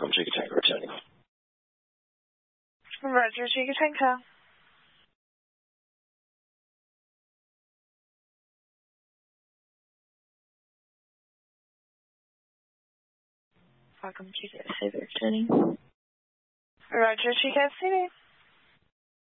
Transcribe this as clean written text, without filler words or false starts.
Welcome, Chica Tango returning. Roger, Chica Tango. Welcome, Chica City returning. Roger, Chica City.